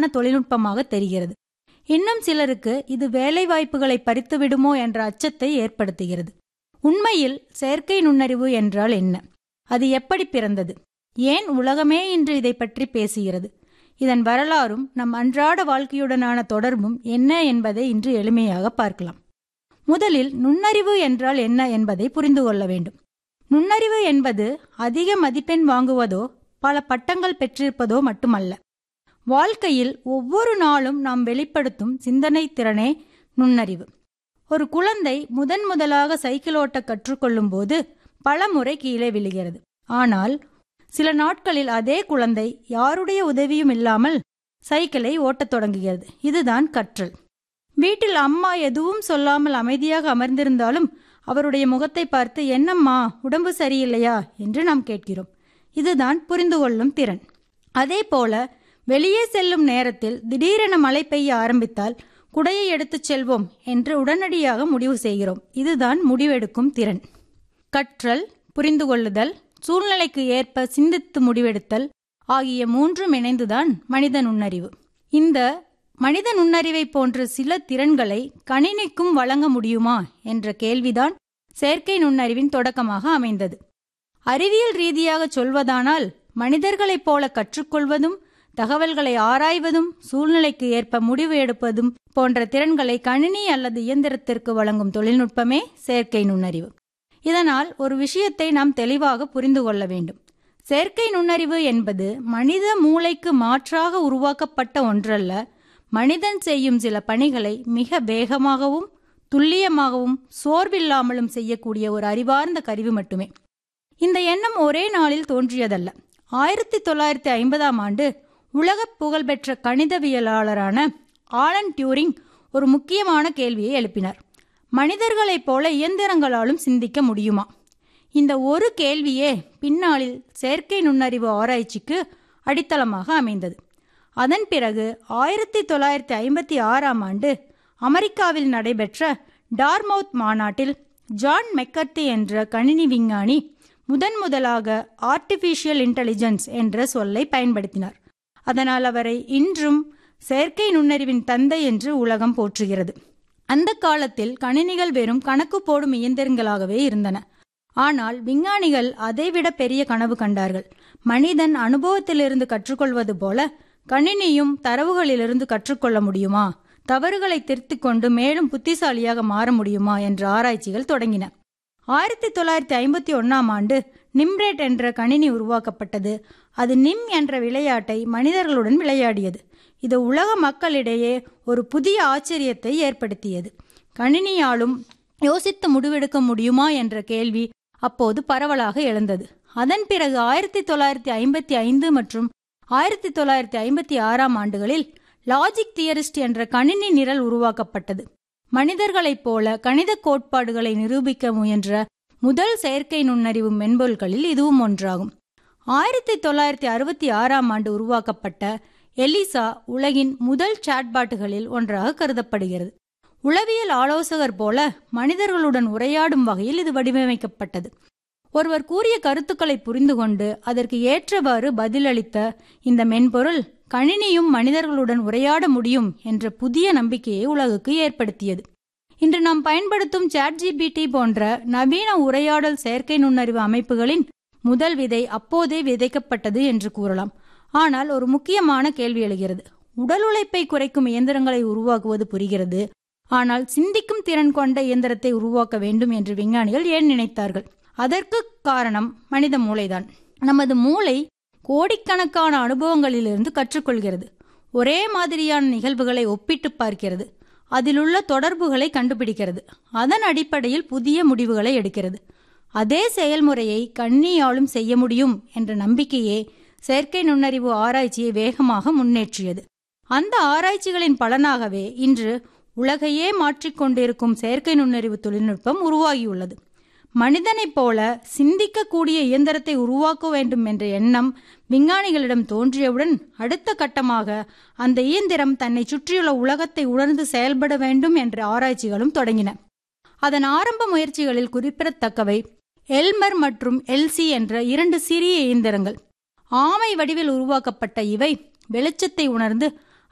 ஆபத்தான தொழில்நுட்பமாக தெரிகிறது. இன்னும் சிலருக்கு இது வேலைவாய்ப்புகளை பறித்துவிடுமோ என்ற அச்சத்தை ஏற்படுத்துகிறது. உண்மையில் செயற்கை நுண்ணறிவு என்றால் என்ன? அது எப்படி பிறந்தது? ஏன் உலகமே இன்று இதை பற்றி பேசுகிறது? இதன் வரலாறும் நம் அன்றாட வாழ்க்கையுடனான தொடர்பும் என்ன என்பதை இன்று எளிமையாக பார்க்கலாம். முதலில் நுண்ணறிவு என்றால் என்ன என்பதை புரிந்து கொள்ள வேண்டும். நுண்ணறிவு என்பது அதிக மதிப்பெண் வாங்குவதோ பல பட்டங்கள் பெற்றிருப்பதோ மட்டுமல்ல. வாழ்க்கையில் ஒவ்வொரு நாளும் நாம் வெளிப்படுத்தும் சிந்தனை திறனே நுண்ணறிவு. ஒரு குழந்தை முதலாக சைக்கிள் ஓட்ட கற்றுக்கொள்ளும் போது பல முறை கீழே விழுகிறது. ஆனால் சில நாட்களில் அதே குழந்தை யாருடைய உதவியும் இல்லாமல் சைக்கிளை ஓட்டத் தொடங்குகிறது. இதுதான் கற்றல். வீட்டில் அம்மா எதுவும் சொல்லாமல் அமைதியாக அமர்ந்திருந்தாலும் அவருடைய முகத்தை பார்த்து, என்னம்மா, உடம்பு சரியில்லையா என்று நாம் கேட்கிறோம். இதுதான் புரிந்து கொள்ளும் திறன். அதே போல வெளியே செல்லும் நேரத்தில் திடீரென மழை பெய்ய ஆரம்பித்தால் குடையை எடுத்துச் செல்வோம் என்று உடனடியாக முடிவு செய்கிறோம். இதுதான் முடிவெடுக்கும் திறன். கற்றல், புரிந்து கொள்ளுதல், சூழ்நிலைக்கு ஏற்ப சிந்தித்து முடிவெடுத்தல் ஆகிய மூன்றும் இணைந்துதான் மனித நுண்ணறிவு. இந்த மனித நுண்ணறிவை போன்ற சில திறன்களை கணினிக்கும் வழங்க முடியுமா என்ற கேள்விதான் செயற்கை நுண்ணறிவின் தொடக்கமாக அமைந்தது. அறிவியல் ரீதியாக சொல்வதானால் மனிதர்களைப் போல கற்றுக்கொள்வதும் தகவல்களை ஆராய்வதும் சூழ்நிலைக்கு ஏற்ப முடிவு எடுப்பதும் போன்ற திறன்களை கணினி அல்லது இயந்திரத்திற்கு வழங்கும் தொழில்நுட்பமே செயற்கை நுண்ணறிவு. இதனால் ஒரு விஷயத்தை நாம் தெளிவாக புரிந்து கொள்ள வேண்டும். செயற்கை நுண்ணறிவு என்பது மனித மூளைக்கு மாற்றாக உருவாக்கப்பட்ட ஒன்றல்ல. மனிதன் செய்யும் சில பணிகளை மிக வேகமாகவும் துல்லியமாகவும் சோர்வில்லாமலும் செய்யக்கூடிய ஒரு அறிவார்ந்த கருவி மட்டுமே. இந்த எண்ணம் ஒரே நாளில் தோன்றியதல்ல. 1950ஆம் ஆண்டு உலக புகழ்பெற்ற கணிதவியலாளரான ஆலன் டியூரிங் ஒரு முக்கியமான கேள்வியை எழுப்பினார். மனிதர்களைப் போல இயந்திரங்களாலும் சிந்திக்க முடியுமா? இந்த ஒரு கேள்வியே பின்னாளில் செயற்கை நுண்ணறிவு ஆராய்ச்சிக்கு அடித்தளமாக அமைந்தது. அதன் பிறகு 1956ஆம் ஆண்டு அமெரிக்காவில் நடைபெற்ற டார்மவுத் மாநாட்டில் ஜான் மெக்கர்த்தி என்ற கணினி விஞ்ஞானி முதலாக ஆர்டிஃபிஷியல் இன்டெலிஜென்ஸ் என்ற சொல்லை பயன்படுத்தினார். அதனால் அவரை இன்றும் செயற்கை நுண்ணறிவின் தந்தை என்று உலகம் போற்றுகிறது. அந்த காலத்தில் கணினிகள் வெறும் கணக்கு போடும் இயந்திரங்களாகவே இருந்தன. ஆனால் விஞ்ஞானிகள் அதைவிட பெரிய கனவு கண்டார்கள். மனிதன் அனுபவத்திலிருந்து கற்றுக்கொள்வது போல கணினியும் தரவுகளிலிருந்து கற்றுக்கொள்ள முடியுமா? தவறுகளை திருத்திக் கொண்டு மேலும் புத்திசாலியாக மாற முடியுமா என்ற ஆராய்ச்சிகள் தொடங்கின. 1951ஆம் ஆண்டு நிம்ரேட் என்ற கணினி உருவாக்கப்பட்டது. அது நிம் என்ற விளையாட்டை மனிதர்களுடன் விளையாடியது. இது உலக மக்களிடையே ஒரு புதிய ஆச்சரியத்தை ஏற்படுத்தியது. கணினியாலும் யோசித்து முடிவெடுக்க முடியுமா என்ற கேள்வி அப்போது பரவலாக எழுந்தது. அதன் பிறகு 1955 மற்றும் 1956ஆம் ஆண்டுகளில் லாஜிக் தியரிஸ்ட் என்ற கணினி நிரல் உருவாக்கப்பட்டது. மனிதர்களைப் போல கணித கோட்பாடுகளை நிரூபிக்க முயன்ற முதல் செயற்கை நுண்ணறிவு மென்பொருள்களில் இதுவும் ஒன்றாகும். 1966ஆம் ஆண்டு உருவாக்கப்பட்ட எலிசா உலகின் முதல் சாட்பாட்டுகளில் ஒன்றாக கருதப்படுகிறது. உளவியல் ஆலோசகர் போல மனிதர்களுடன் உரையாடும் வகையில் இது வடிவமைக்கப்பட்டது. ஒருவர் கூறிய கருத்துக்களை புரிந்து கொண்டு அதற்கு ஏற்றவாறு பதிலளித்த இந்த மென்பொருள் கணினியும் மனிதர்களுடன் உரையாட முடியும் என்ற புதிய நம்பிக்கையை உலகுக்கு ஏற்படுத்தியது. இன்று நாம் பயன்படுத்தும் ChatGPT போன்ற நவீன உரையாடல் செயற்கை நுண்ணறிவு அமைப்புகளின் முதல் விதை அப்போதே விதைக்கப்பட்டது என்று கூறலாம். ஆனால் ஒரு முக்கியமான கேள்வி எழுகிறது. உடல் உழைப்பை குறைக்கும் இயந்திரங்களை உருவாக்குவது புரிகிறது. ஆனால் சிந்திக்கும் திறன் கொண்ட இயந்திரத்தை உருவாக்க வேண்டும் என்று விஞ்ஞானிகள் ஏன் நினைத்தார்கள்? அதற்கு காரணம் மனித மூளைதான். நமது மூளை கோடிக்கணக்கான அனுபவங்களிலிருந்து கற்றுக்கொள்கிறது. ஒரே மாதிரியான நிகழ்வுகளை ஒப்பிட்டு பார்க்கிறது. அதிலுள்ள தொடர்புகளை கண்டுபிடிக்கிறது. அதன் அடிப்படையில் புதிய முடிவுகளை எடுக்கிறது. அதே செயல்முறையை கணினியாலும் செய்ய முடியும் என்ற நம்பிக்கையே செயற்கை நுண்ணறிவு ஆராய்ச்சியை வேகமாக முன்னேற்றியது. அந்த ஆராய்ச்சிகளின் பலனாகவே இன்று உலகையே மாற்றிக்கொண்டிருக்கும் செயற்கை நுண்ணறிவு தொழில்நுட்பம் உருவாகியுள்ளது. மனிதனைப் போல சிந்திக்கக்கூடிய இயந்திரத்தை உருவாக்க வேண்டும் என்ற எண்ணம் விஞ்ஞானிகளிடம் தோன்றியவுடன் அடுத்த கட்டமாக அந்த இயந்திரம் தன்னை சுற்றியுள்ள உலகத்தை உணர்ந்து செயல்பட வேண்டும் என்ற ஆராய்ச்சிகளும் தொடங்கின. அதன் ஆரம்ப முயற்சிகளில் குறிப்பிடத்தக்கவை எல்மர் மற்றும் எல்சி என்ற 2 சிறிய இயந்திரங்கள். ஆமை வடிவில் உருவாக்கப்பட்ட இவை வெளிச்சத்தை உணர்ந்து